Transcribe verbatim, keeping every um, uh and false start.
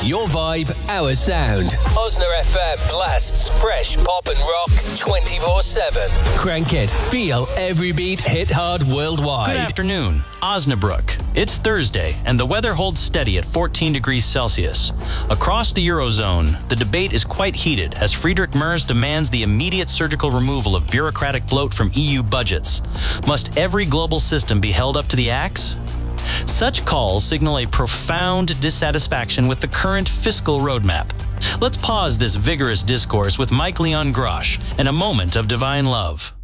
Your vibe, our sound. Osner F M blasts fresh pop and rock twenty-four seven. Crank it. Feel every beat hit hard worldwide. Good afternoon, Osnabrück. It's Thursday, and the weather holds steady at fourteen degrees Celsius. Across the Eurozone, the debate is quite heated as Friedrich Merz demands the immediate surgical removal of bureaucratic bloat from E U budgets. Must every global system be held up to the axe? Such calls signal a profound dissatisfaction with the current fiscal roadmap. Let's pause this vigorous discourse with Mike Leon Grosh and a moment of divine love.